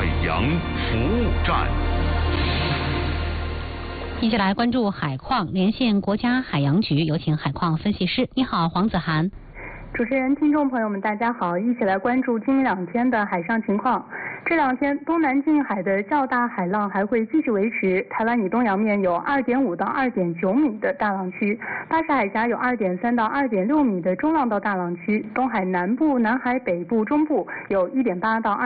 海洋服务站。 一起来关注海况，连线国家海洋局，有请海况分析师。你好，黄子涵。 主持人、听众朋友们，大家好，一起来关注今明2天的海上情况。这2天，东南近海的较大海浪还会继续维持，台湾以东洋面有2.5到2.9米的大浪区，巴士海峡有2.3到2.6米的中浪到大浪区，东海南部、南海北部、中部有1.8到2